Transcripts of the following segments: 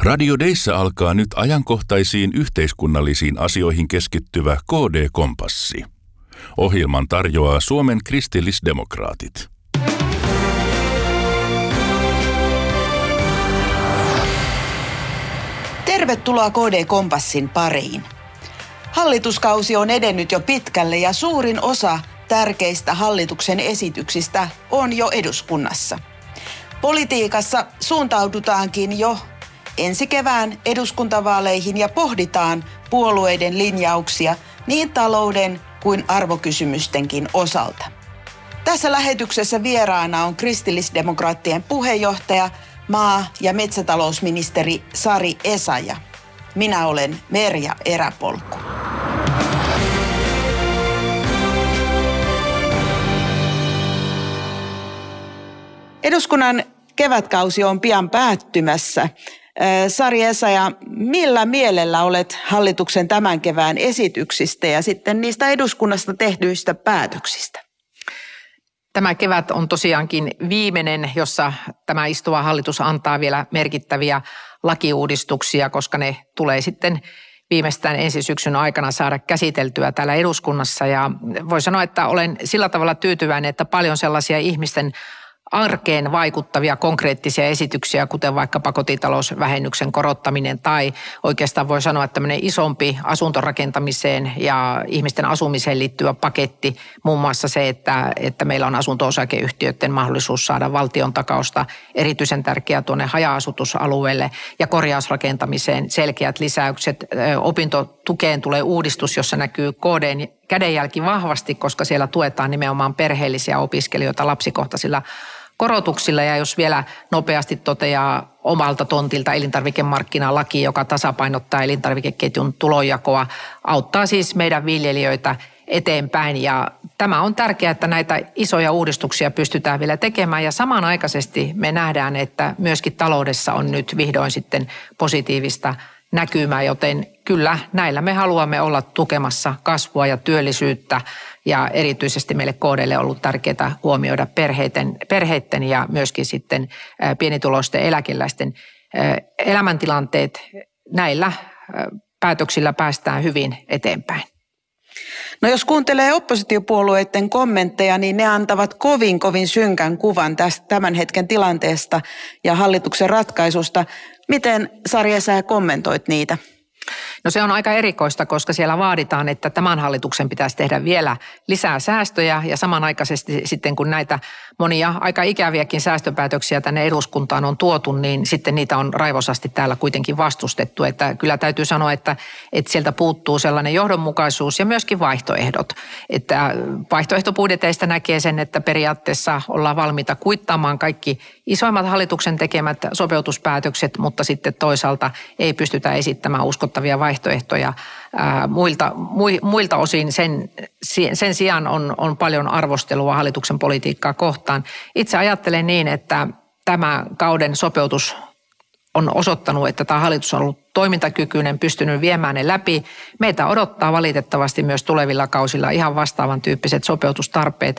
Radio Deissä alkaa nyt ajankohtaisiin yhteiskunnallisiin asioihin keskittyvä KD-kompassi. Ohjelman tarjoaa Suomen kristillisdemokraatit. Tervetuloa KD-kompassin pariin. Hallituskausi on edennyt jo pitkälle ja suurin osa tärkeistä hallituksen esityksistä on jo eduskunnassa. Politiikassa suuntaudutaankin jo ensi kevään eduskuntavaaleihin ja pohditaan puolueiden linjauksia niin talouden kuin arvokysymystenkin osalta. Tässä lähetyksessä vieraana on kristillisdemokraattien puheenjohtaja, maa- ja metsätalousministeri Sari Essayah. Minä olen Merja Eräpolku. Eduskunnan kevätkausi on pian päättymässä. Sari Essayah, millä mielellä olet hallituksen tämän kevään esityksistä ja sitten niistä eduskunnasta tehdyistä päätöksistä? Tämä kevät on tosiaankin viimeinen, jossa tämä istuva hallitus antaa vielä merkittäviä lakiuudistuksia, koska ne tulee sitten viimeistään ensi syksyn aikana saada käsiteltyä täällä eduskunnassa. Ja voi sanoa, että olen sillä tavalla tyytyväinen, että paljon sellaisia ihmisten arkeen vaikuttavia konkreettisia esityksiä, kuten vaikkapa kotitalousvähennyksen korottaminen tai oikeastaan voi sanoa, että tämmöinen isompi asuntorakentamiseen ja ihmisten asumiseen liittyvä paketti. Muun muassa se, että meillä on asunto-osakeyhtiöiden mahdollisuus saada valtion takausta erityisen tärkeää tuonne haja-asutusalueelle ja korjausrakentamiseen selkeät lisäykset. Opintotukeen tulee uudistus, jossa näkyy KD:n kädenjälki vahvasti, koska siellä tuetaan nimenomaan perheellisiä opiskelijoita lapsikohtaisilla korotuksilla. Ja jos vielä nopeasti toteaa omalta tontilta elintarvikemarkkinalaki, joka tasapainottaa elintarvikeketjun tulonjakoa, auttaa siis meidän viljelijöitä eteenpäin. Ja tämä on tärkeää, että näitä isoja uudistuksia pystytään vielä tekemään. Ja samanaikaisesti me nähdään, että myöskin taloudessa on nyt vihdoin sitten positiivista näkymää, joten kyllä näillä me haluamme olla tukemassa kasvua ja työllisyyttä ja erityisesti meille KD:lle on ollut tärkeää huomioida perheiden ja myöskin sitten pienituloisten eläkeläisten elämäntilanteet. Näillä päätöksillä päästään hyvin eteenpäin. No jos kuuntelee oppositiopuolueiden kommentteja, niin ne antavat kovin synkän kuvan tästä tämän hetken tilanteesta ja hallituksen ratkaisusta. Miten, Sari Essayah, kommentoit niitä? No se on aika erikoista, koska siellä vaaditaan, että tämän hallituksen pitäisi tehdä vielä lisää säästöjä ja samanaikaisesti sitten kun näitä monia aika ikäviäkin säästöpäätöksiä tänne eduskuntaan on tuotu, niin sitten niitä on raivosasti täällä kuitenkin vastustettu. Että kyllä täytyy sanoa, että sieltä puuttuu sellainen johdonmukaisuus ja myöskin vaihtoehdot. Että vaihtoehtobudjeteista näkee sen, että periaatteessa ollaan valmiita kuittaamaan kaikki isoimmat hallituksen tekemät sopeutuspäätökset, mutta sitten toisaalta ei pystytä esittämään uskottavia vaihtoehtoja muilta osin. Sen sijaan on paljon arvostelua hallituksen politiikkaa kohtaan. Itse ajattelen niin, että tämä kauden sopeutus on osoittanut, että tämä hallitus on ollut toimintakykyinen, pystynyt viemään ne läpi. Meitä odottaa valitettavasti myös tulevilla kausilla ihan vastaavan tyyppiset sopeutustarpeet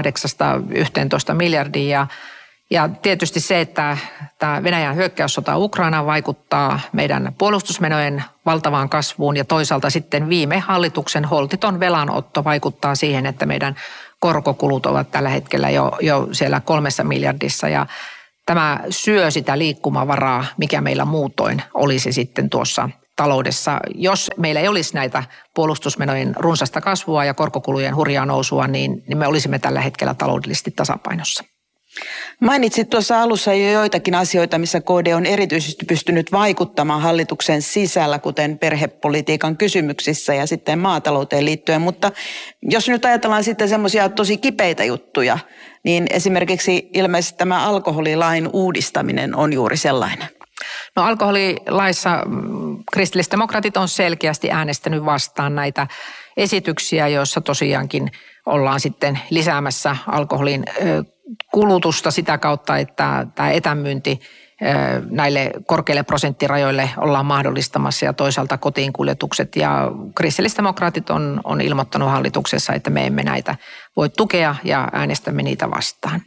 8–11 miljardia. Ja tietysti se, että tämä Venäjän hyökkäyssota Ukrainaan vaikuttaa meidän puolustusmenojen valtavaan kasvuun ja toisaalta sitten viime hallituksen holtiton velanotto vaikuttaa siihen, että meidän korkokulut ovat tällä hetkellä jo siellä 3 miljardissa ja tämä syö sitä liikkumavaraa, mikä meillä muutoin olisi sitten tuossa taloudessa. Jos meillä ei olisi näitä puolustusmenojen runsasta kasvua ja korkokulujen hurjaa nousua, niin me olisimme tällä hetkellä taloudellisesti tasapainossa. Mainitsit tuossa alussa jo joitakin asioita, missä KD on erityisesti pystynyt vaikuttamaan hallituksen sisällä, kuten perhepolitiikan kysymyksissä ja sitten maatalouteen liittyen. Mutta jos nyt ajatellaan sitten semmoisia tosi kipeitä juttuja, niin esimerkiksi ilmeisesti tämä alkoholilain uudistaminen on juuri sellainen. No alkoholilaissa kristillisdemokraatit on selkeästi äänestänyt vastaan näitä esityksiä, joissa tosiaankin ollaan sitten lisäämässä alkoholin kulutusta sitä kautta, että tämä etämyynti näille korkeille prosenttirajoille ollaan mahdollistamassa ja toisaalta kotiin kuljetukset. Ja kristillisdemokraatit on ilmoittanut hallituksessa, että me emme näitä voi tukea ja äänestämme niitä vastaan.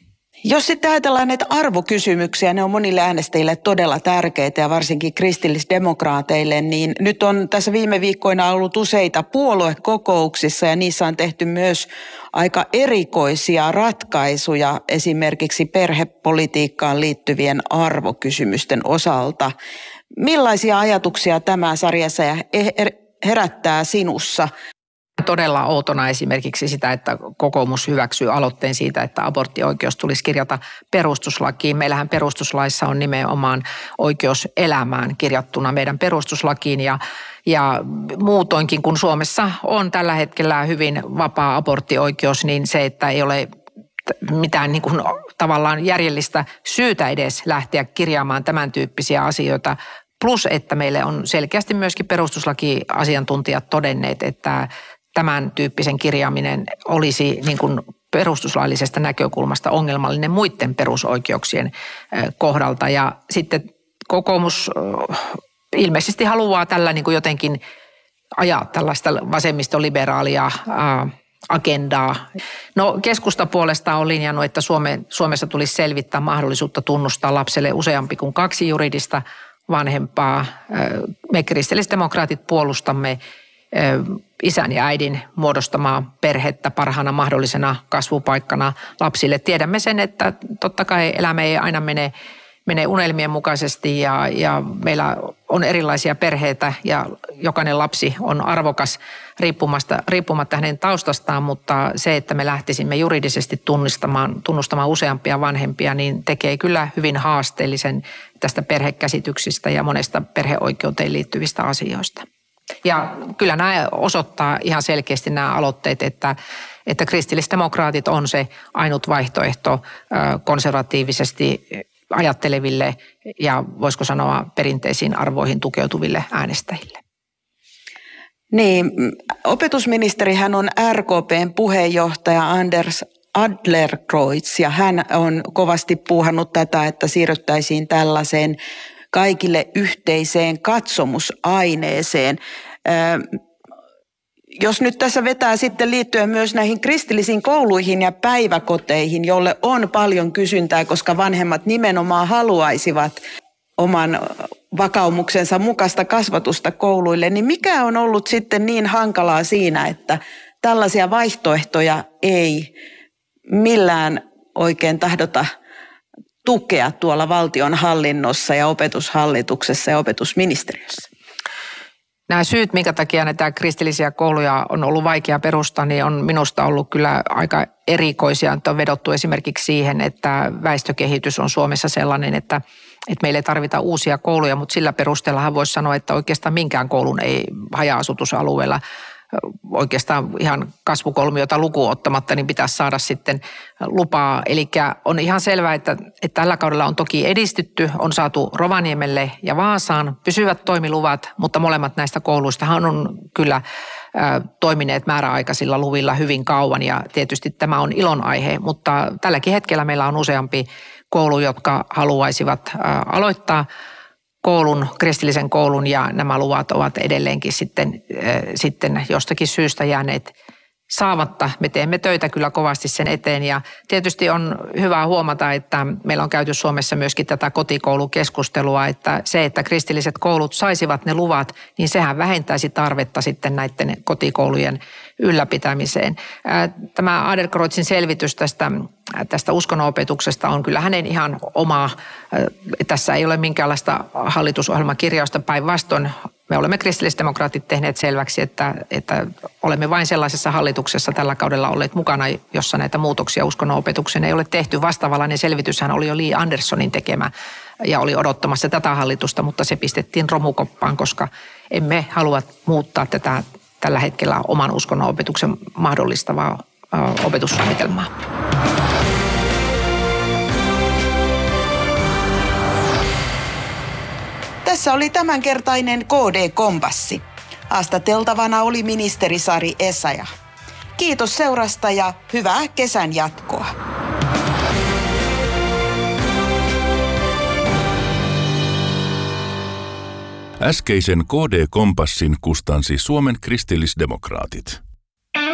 Jos sitten ajatellaan näitä arvokysymyksiä, ne on monille äänestäjille todella tärkeitä ja varsinkin kristillisdemokraateille, niin nyt on tässä viime viikkoina ollut useita puoluekokouksissa ja niissä on tehty myös aika erikoisia ratkaisuja esimerkiksi perhepolitiikkaan liittyvien arvokysymysten osalta. Millaisia ajatuksia tämä sarjassa herättää sinussa? Todella outona esimerkiksi sitä, että kokoomus hyväksyy aloitteen siitä, että aborttioikeus tulisi kirjata perustuslakiin. Meillähän perustuslaissa on nimenomaan oikeus elämään kirjattuna meidän perustuslakiin ja muutoinkin, kun Suomessa on tällä hetkellä hyvin vapaa aborttioikeus, niin se, että ei ole mitään niin kuin tavallaan järjellistä syytä edes lähteä kirjaamaan tämän tyyppisiä asioita. Plus, että meille on selkeästi myöskin perustuslakiasiantuntijat todenneet, että tämän tyyppisen kirjaaminen olisi niin kuin perustuslaillisesta näkökulmasta ongelmallinen muiden perusoikeuksien kohdalta. Ja sitten kokoomus ilmeisesti haluaa tällä niin kuin jotenkin ajaa tällaista vasemmistoliberaalia agendaa. No keskusta puolestaan on linjannut, että Suomessa tulisi selvittää mahdollisuutta tunnustaa lapselle useampi kuin 2 juridista vanhempaa. Me kristillisdemokraatit puolustamme isän ja äidin muodostamaa perhettä parhaana mahdollisena kasvupaikkana lapsille. Tiedämme sen, että totta kai elämä ei aina mene unelmien mukaisesti ja meillä on erilaisia perheitä ja jokainen lapsi on arvokas riippumatta hänen taustastaan, mutta se, että me lähtisimme juridisesti tunnustamaan useampia vanhempia, niin tekee kyllä hyvin haasteellisen tästä perhekäsityksistä ja monesta perheoikeuteen liittyvistä asioista. Ja kyllä nämä osoittaa ihan selkeästi nämä aloitteet, että kristillisdemokraatit on se ainut vaihtoehto konservatiivisesti ajatteleville ja voisiko sanoa perinteisiin arvoihin tukeutuville äänestäjille. Niin, opetusministerihän on RKP:n puheenjohtaja Anders Adlercreutz ja hän on kovasti puuhannut tätä, että siirryttäisiin tällaiseen kaikille yhteiseen katsomusaineeseen. Jos nyt tässä vetää sitten liittyen myös näihin kristillisiin kouluihin ja päiväkoteihin, jolle on paljon kysyntää, koska vanhemmat nimenomaan haluaisivat oman vakaumuksensa mukaista kasvatusta kouluille, niin mikä on ollut sitten niin hankalaa siinä, että tällaisia vaihtoehtoja ei millään oikein tahdota tukea tuolla valtionhallinnossa ja opetushallituksessa ja opetusministeriössä? Nämä syyt, minkä takia näitä kristillisiä kouluja on ollut vaikea perustaa, niin on minusta ollut kyllä aika erikoisia. Nyt on vedottu esimerkiksi siihen, että väestökehitys on Suomessa sellainen, että meillä ei tarvita uusia kouluja, mutta sillä perusteellahan voisi sanoa, että oikeastaan minkään koulun ei haja-asutusalueella oikeastaan ihan kasvukolmiota lukuun ottamatta, niin pitäisi saada sitten lupaa. Eli on ihan selvää, että tällä kaudella on toki edistytty, on saatu Rovaniemelle ja Vaasaan pysyvät toimiluvat, mutta molemmat näistä kouluistahan on kyllä toimineet määräaikaisilla luvilla hyvin kauan ja tietysti tämä on ilonaihe, mutta tälläkin hetkellä meillä on useampi koulu, jotka haluaisivat aloittaa kristillisen koulun ja nämä luvat ovat edelleenkin sitten jostakin syystä jääneet saamatta. Me teemme töitä kyllä kovasti sen eteen ja tietysti on hyvä huomata, että meillä on käyty Suomessa myöskin tätä kotikoulukeskustelua, että se, että kristilliset koulut saisivat ne luvat, niin sehän vähentäisi tarvetta sitten näiden kotikoulujen ylläpitämiseen. Tämä Adlercreutzin selvitys tästä uskonnonopetuksesta on kyllä hänen ihan oma. Tässä ei ole minkäänlaista hallitusohjelmakirjausta, päinvastoin. Me olemme kristillisdemokraatit tehneet selväksi, että olemme vain sellaisessa hallituksessa tällä kaudella olleet mukana, jossa näitä muutoksia uskonnonopetukseen ei ole tehty. Vastaavallainen selvityshän oli jo Li Anderssonin tekemä ja oli odottamassa tätä hallitusta, mutta se pistettiin romukoppaan, koska emme halua muuttaa tätä tällä hetkellä oman uskonnonopetuksen mahdollistavaa opetussuunnitelmaa. Tässä oli tämänkertainen KD-kompassi. Haastateltavana oli ministeri Sari Essayah. Kiitos seurasta ja hyvää kesän jatkoa. Äskeisen KD-kompassin kustansi Suomen kristillisdemokraatit.